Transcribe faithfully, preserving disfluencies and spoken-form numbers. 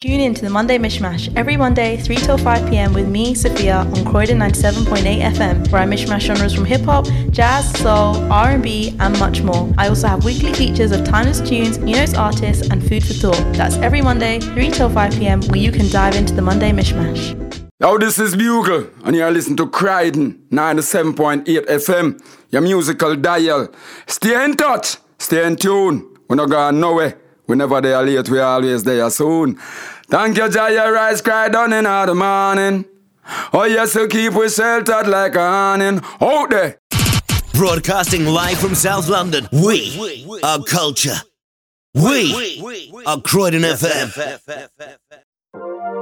Tune in to the Monday Mishmash every Monday, three till five p.m. with me, Sophia, on Croydon ninety-seven point eight F M, where I mishmash genres from hip-hop, jazz, soul, R and B, and much more. I also have weekly features of timeless tunes, new notes artists, and food for thought. That's every Monday, three till five p.m, where you can dive into the Monday Mishmash. Yo, this is Bugle, and you're listening to Croydon ninety-seven point eight F M, your musical dial. Stay in touch, stay in tune. We're not going nowhere. Whenever they are late, we are always there soon. Thank you, Jah, your rise cry down in the morning. Oh yes, you keep we sheltered like a awning. Out there. Broadcasting live from South London, we are culture. We are Croydon F M.